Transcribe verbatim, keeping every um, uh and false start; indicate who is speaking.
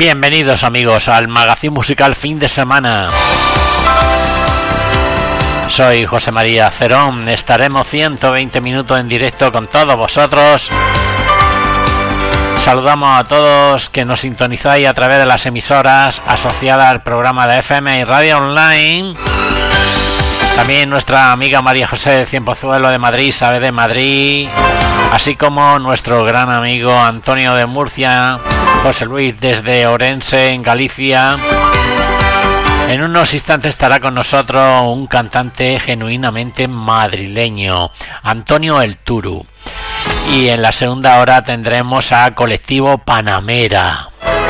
Speaker 1: Bienvenidos amigos al Magazín Musical Fin de Semana. Soy José María Cerón, estaremos ciento veinte minutos en directo con todos vosotros. Saludamos a todos que nos sintonizáis a través de las emisoras asociadas al programa de F M y Radio Online. También nuestra amiga María José de Cienpozuelo de Madrid, sabe de Madrid, así como nuestro gran amigo Antonio de Murcia, José Luis desde Orense en Galicia. En unos instantes estará con nosotros un cantante genuinamente madrileño, Antonio El Turu. Y en la segunda hora tendremos a Colectivo Panamera.